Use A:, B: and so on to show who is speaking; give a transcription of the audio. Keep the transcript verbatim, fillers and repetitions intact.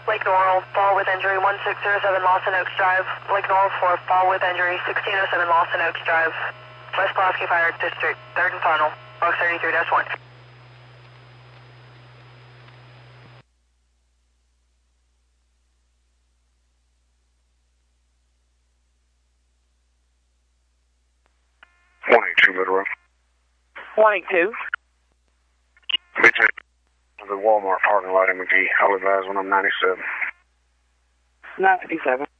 A: Lake Norrell, fall with injury, one six zero seven Lawson Oaks Drive. Lake Norrell four, fall with injury, sixteen oh seven Lawson Oaks Drive. West Pulaski Fire District, third and final, box thirty-three dash one.
B: one eighty-two Little Road.
C: one eighty-two.
B: Between the Walmart parking lot in McGee. I'll advise when I'm ninety-seven.
C: ninety-seven.